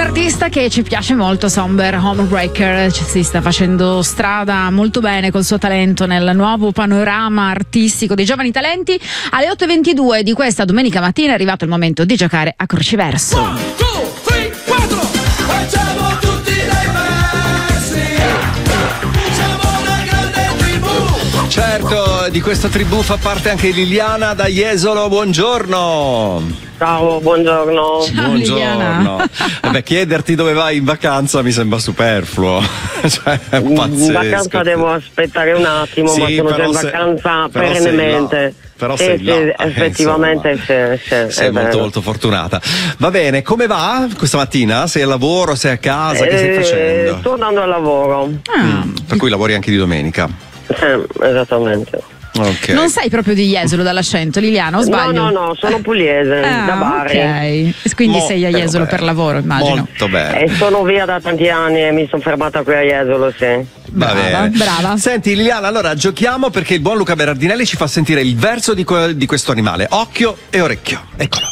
artista che ci piace molto, Somber Homebreaker, si sta facendo strada molto bene col suo talento nel nuovo panorama artistico dei giovani talenti. Alle 8:22 di questa domenica mattina è arrivato il momento di giocare a Cruciverso. 1, 2, 3, 4, facciamo tutti dei versi, siamo una grande tribù. Certo, di questa tribù fa parte anche Liliana da Jesolo, buongiorno. Ciao, buongiorno. Ciao, Liliana. Vabbè, chiederti dove vai in vacanza mi sembra superfluo. Cioè, è pazzesco. In vacanza devo aspettare un attimo, Sì, ma sono già però in se- vacanza però sei perennemente. là. Però sei là, effettivamente insomma. Sei è molto vero. molto fortunata. Va bene, come va questa mattina? Sei al lavoro, sei a casa, che stai facendo? Sto andando al lavoro. Per cui lavori anche di domenica. Esattamente. Ok. Non sei proprio di Jesolo dall'accento, Liliana, o sbaglio? No, sono pugliese, da Bari. Ok, quindi sei a Molto Jesolo per bene. lavoro, immagino. Molto bene. E sono via da tanti anni e mi sono fermata qui a Jesolo, sì. Va Brava, bene. brava. Senti Liliana, allora giochiamo perché il buon Luca Berardinelli ci fa sentire il verso di questo animale. Occhio e orecchio. Eccolo.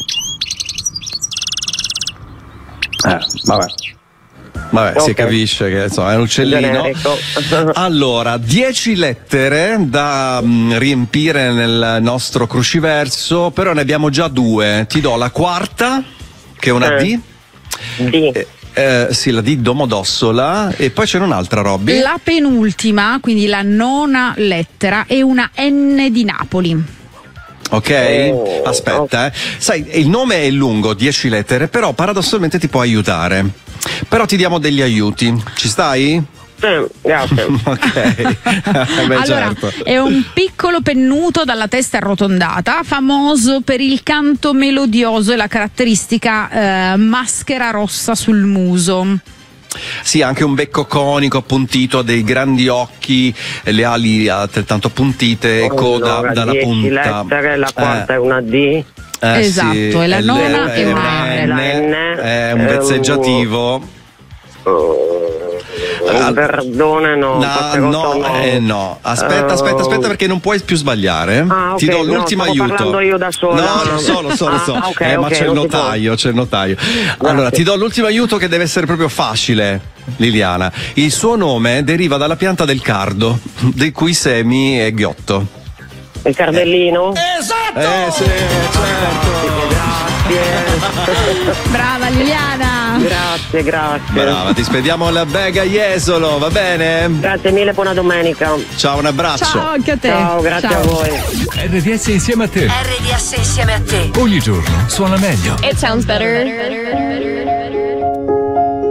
Vabbè, si Ok. capisce che insomma, è un uccellino. Generico. Allora, 10 lettere da riempire nel nostro cruciverso, però ne abbiamo già 2. Ti do la quarta, che è una D. D. Sì, la D Domodossola. E poi c'è un'altra, Robby. La penultima, quindi la nona lettera, è una N di Napoli. Ok? Oh, Aspetta, Sai, il nome è lungo, 10 lettere, però paradossalmente ti può aiutare. Però ti diamo degli aiuti. Ci stai? Sì, grazie. Ok. Beh, Allora, certo. è un piccolo pennuto dalla testa arrotondata, famoso per il canto melodioso e la caratteristica maschera rossa sul muso. Sì, anche un becco conico, appuntito, ha dei grandi occhi, le ali altrettanto appuntite e coda Allora, dalla 10 punta. lettere, la quarta è una D. Esatto, sì, e la L, nona è una N. La N. È un vezzeggiativo. Verdone no. Passerotto No. Aspetta, perché non puoi più sbagliare. Ah, ok, Ti do l'ultimo no, stavo aiuto. parlando io da sola. No, lo so. Ah, ok, Ma ok, c'è il non si può. notaio. Allora, ti do l'ultimo aiuto che deve essere proprio facile, Liliana. Il suo nome deriva dalla pianta del cardo, di cui semi è ghiotto. Il cardellino? Esatto! Sì, certo. Grazie. Brava Liliana! Grazie. Brava, ti spediamo alla Bega Jesolo, va bene? Grazie mille, buona domenica. Ciao, un abbraccio. Ciao anche a te! Ciao, grazie Ciao. a voi. RDS insieme a te. RDS insieme a te. Ogni giorno suona meglio. It sounds better